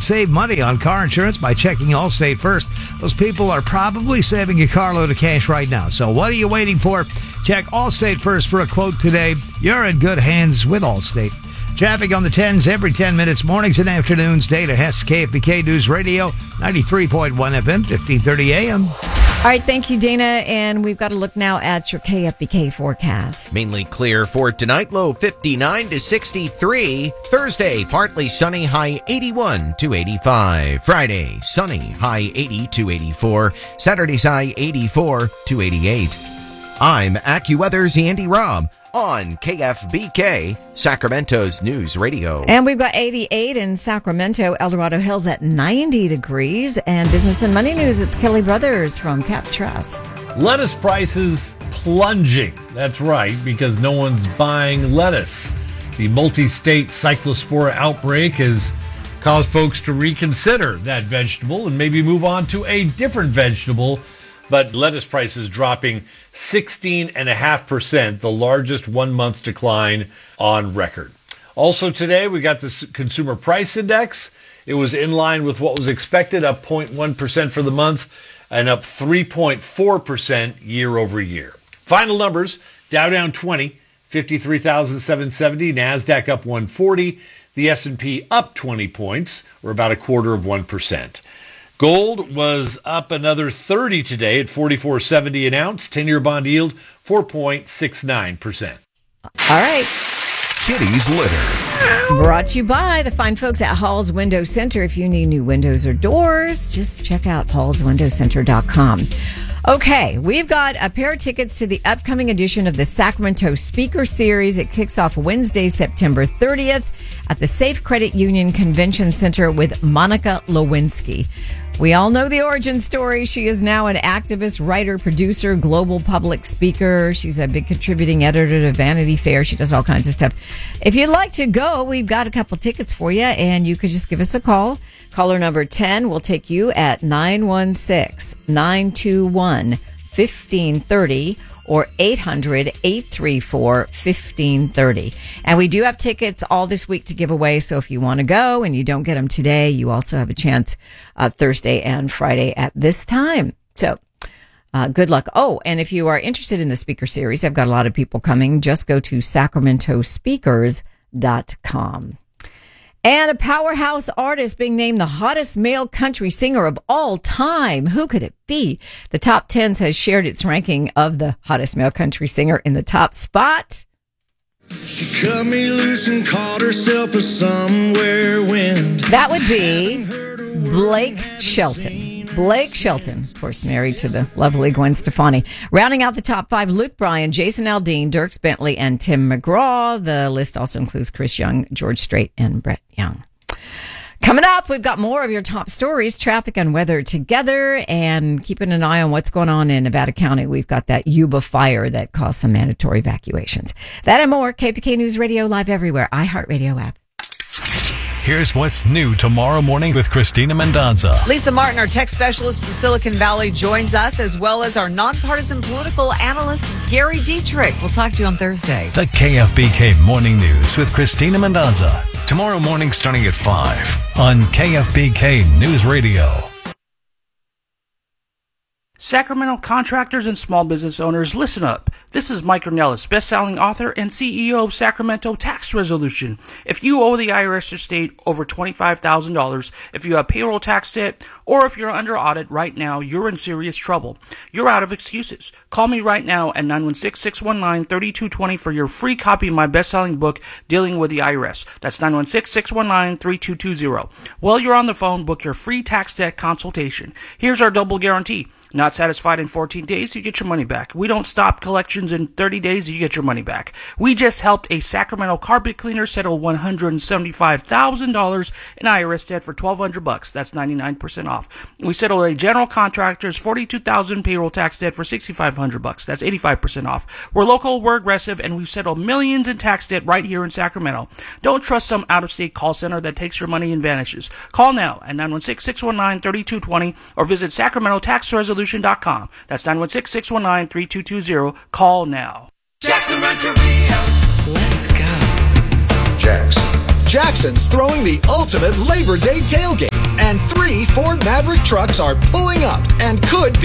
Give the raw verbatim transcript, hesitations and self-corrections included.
save money on car insurance by checking Allstate first. Those people are probably saving a carload of cash right now. So what are you waiting for? Check Allstate first for a quote today. You're in good hands with Allstate. Traffic on the tens every ten minutes, mornings and afternoons. Dana Hess, K F B K News Radio, ninety-three point one F M, fifteen thirty A M. All right, thank you, Dana. And we've got to look now at your K F B K forecast. Mainly clear for tonight, low fifty-nine to sixty-three. Thursday, partly sunny, high eighty-one to eighty-five. Friday, sunny, high eighty to eighty-four. Saturday's high eighty-four to eighty-eight. I'm AccuWeather's Andy Robb on K F B K, Sacramento's News Radio. And we've got eighty-eight in Sacramento. El Dorado Hills at ninety degrees. And Business and Money News, it's Kelly Brothers from Cap Trust. Lettuce prices plunging. That's right, because no one's buying lettuce. The multi-state cyclospora outbreak has caused folks to reconsider that vegetable and maybe move on to a different vegetable. But lettuce prices dropping sixteen point five percent, the largest one-month decline on record. Also today, we got the Consumer Price Index. It was in line with what was expected, up zero point one percent for the month and up three point four percent year over year. Final numbers, Dow down twenty, fifty-three thousand seven hundred seventy. NASDAQ up one forty. The S and P up twenty points, or about a quarter of one percent. Gold was up another thirty today at forty-four seventy an ounce. ten-year bond yield, four point six nine percent. All right. Kitty's Litter. Brought to you by the fine folks at Hall's Window Center. If you need new windows or doors, just check out halls window center dot com. Okay, we've got a pair of tickets to the upcoming edition of the Sacramento Speaker Series. It kicks off Wednesday, September thirtieth at the Safe Credit Union Convention Center with Monica Lewinsky. We all know the origin story. She is now an activist, writer, producer, global public speaker. She's a big contributing editor to Vanity Fair. She does all kinds of stuff. If you'd like to go, we've got a couple tickets for you, and you could just give us a call. Caller number ten will take you at nine one six, nine two one, one five three zero or eight hundred, eight three four, one five three zero. And we do have tickets all this week to give away, so if you want to go and you don't get them today, you also have a chance uh, Thursday and Friday at this time. So uh, good luck. Oh, and if you are interested in the speaker series, I've got a lot of people coming. Just go to sacramento speakers dot com. And a powerhouse artist being named the hottest male country singer of all time. Who could it be? The Top Tens has shared its ranking of the hottest male country singer. In the top spot, she cut me loose and caught herself a somewhere wind. That would be Blake Shelton. Blake Shelton, of course, married to the lovely Gwen Stefani. Rounding out the top five, Luke Bryan, Jason Aldean, Dierks Bentley, and Tim McGraw. The list also includes Chris Young, George Strait, and Brett Young. Coming up, we've got more of your top stories, traffic and weather together, and keeping an eye on what's going on in Nevada County. We've got that Yuba fire that caused some mandatory evacuations. That and more, K P K News Radio, live everywhere, iHeartRadio app. Here's what's new tomorrow morning with Christina Mendonza. Lisa Martin, our tech specialist from Silicon Valley, joins us, as well as our nonpartisan political analyst, Gary Dietrich. We'll talk to you on Thursday. The K F B K Morning News with Christina Mendonza. Tomorrow morning starting at five on K F B K News Radio. Sacramento contractors and small business owners, listen up. This is Mike Ornelas, best-selling author and C E O of Sacramento Tax Resolution. If you owe the I R S or state over twenty-five thousand dollars, if you have payroll tax debt, or if you're under audit right now, you're in serious trouble. You're out of excuses. Call me right now at nine one six, six one nine, three two two zero for your free copy of my best-selling book, Dealing with the I R S. That's nine one six, six one nine, three two two zero. While you're on the phone, book your free tax debt consultation. Here's our double guarantee. Not satisfied in fourteen days, you get your money back. We don't stop collections in thirty days, you get your money back. We just helped a Sacramento carpet cleaner settle one hundred seventy-five thousand dollars in I R S debt for twelve hundred bucks. That's ninety-nine percent off. We settled a general contractor's forty-two thousand payroll tax debt for sixty-five hundred bucks. That's eighty-five percent off. We're local, we're aggressive, and we've settled millions in tax debt right here in Sacramento. Don't trust some out-of-state call center that takes your money and vanishes. Call now at nine one six, six one nine, three two two zero or visit Sacramento Tax Resolution dot com. That's nine one six, six one nine, three two two zero. Call now. Jackson Rancheria. Let's go. Jackson. Jackson's throwing the ultimate Labor Day tailgate. and three Ford Maverick trucks are pulling up and could